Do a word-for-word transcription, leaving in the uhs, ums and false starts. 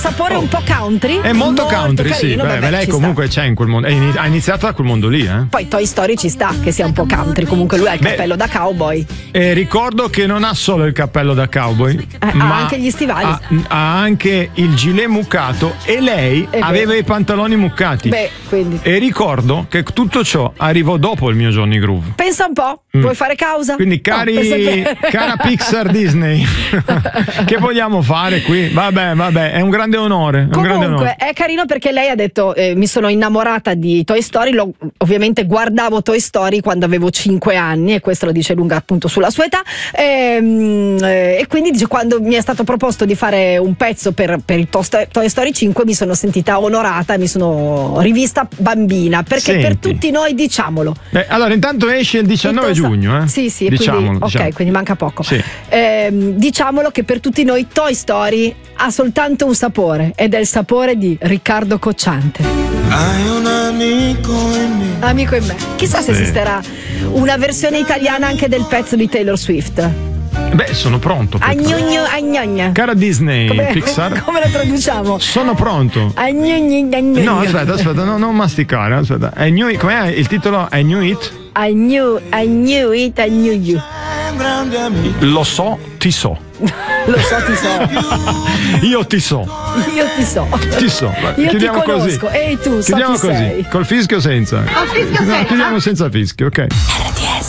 sapore un po' country. È molto, molto country, carino, sì. Beh, vabbè, lei ci comunque sta. c'è in quel mondo. È ini- ha iniziato da quel mondo lì, eh. Poi Toy Story ci sta che sia un po' country. Comunque lui ha il Beh, cappello da cowboy. E ricordo che non ha solo il cappello da cowboy, ha ma anche gli stivali. Ha, ha anche il gilet muccato e lei Eh beh. aveva i pantaloni muccati. Beh, quindi. E ricordo che tutto ciò arrivò dopo il mio Johnny Groove. Pensa un po', Mm. vuoi fare causa? Quindi cari, No, pensa bene. cara Pixar Disney, che vogliamo fare qui? Vabbè, vabbè, è un grande onore. È un grande Comunque onore. è carino perché lei ha detto eh, mi sono innamorata di Toy Story, lo, ovviamente guardavo Toy Story quando avevo cinque anni e questo lo dice lunga appunto sulla sua età e, eh, e quindi dice quando mi è stato proposto di fare un pezzo per, per il Toy Toy Story cinque mi sono sentita onorata e mi sono rivista bambina perché Senti. per tutti noi diciamolo. Beh, allora intanto esce il diciannove Il Toy Sto- giugno, eh? Sì, sì, diciamolo, quindi, diciamo. ok, quindi manca poco. Sì. Ehm, diciamolo che per tutti noi Toy Story ha soltanto un sapore ed è il sapore di Riccardo Cocciante. Hai un amico in me. Amico in me. Chissà se Sì. esisterà una versione italiana anche del pezzo di Taylor Swift. Beh, sono pronto. per- Agnogno, agnogna. Cara Disney, Come, Pixar, come lo traduciamo? sono pronto. Agnogno, agnogna. No, aspetta, aspetta, no, non masticare, aspetta. I knew it, com'è il titolo? I knew it? I knew, I knew it, I knew you. Un grande amico. Lo so, ti so. Lo so, ti so. Io ti so, Io ti so. ti so. Vai, Io ti chiudiamo così. conosco. Ehi tu, so Chiudiamo chi così. sei. Col fischio o senza? Con fischio No, senza. chiudiamo senza fischio, ok.